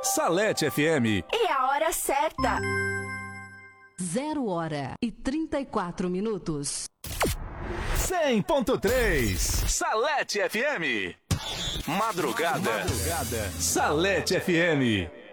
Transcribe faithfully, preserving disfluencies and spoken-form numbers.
Salete F M. E a hora certa. Zero hora e trinta e quatro minutos. cem ponto três. Salete F M. Madrugada. Madrugada. Salete F M.